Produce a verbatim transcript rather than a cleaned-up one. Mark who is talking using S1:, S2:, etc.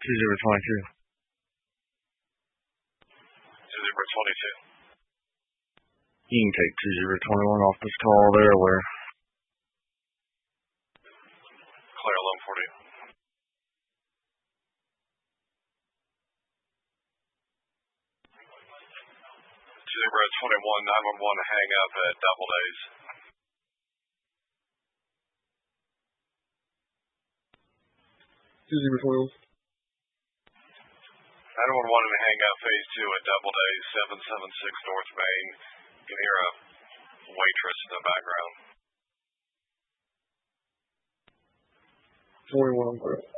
S1: two zero twenty-two.
S2: two zero twenty-two.
S1: You can take two zero twenty-one off this call there, where?
S2: Clear eleven forty. two zero twenty-one, nine one one, hang up at Doubledays.
S3: two zero twenty-one.
S2: nine one one and hang up phase two at Doubledays, seven seven six North Main. You can hear a waitress in the background.
S3: twenty-one, bro.